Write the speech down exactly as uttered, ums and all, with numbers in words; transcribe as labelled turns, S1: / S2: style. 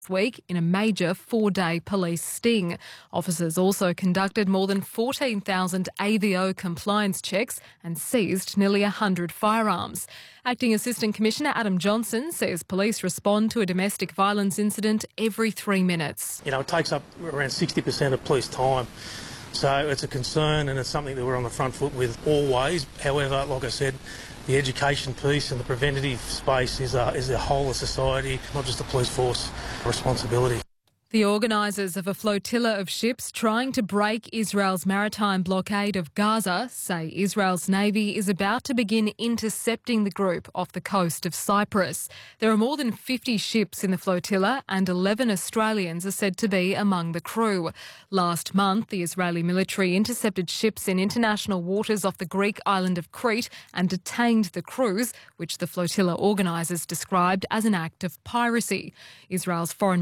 S1: week in a major four-day police sting. Officers also conducted more than fourteen thousand A V O compliance checks and seized nearly one hundred firearms. Acting Assistant Commissioner Adam Johnson says police respond to a domestic violence incident every three minutes.
S2: You know, it takes up around sixty percent of police time. So it's a concern and it's something that we're on the front foot with always. However, like I said, the education piece and the preventative space is a, is a whole of society, not just the police force responsibility.
S1: The organisers of a flotilla of ships trying to break Israel's maritime blockade of Gaza say Israel's navy is about to begin intercepting the group off the coast of Cyprus. There are more than fifty ships in the flotilla and eleven Australians are said to be among the crew. Last month, the Israeli military intercepted ships in international waters off the Greek island of Crete and detained the crews, which the flotilla organisers described as an act of piracy. Israel's foreign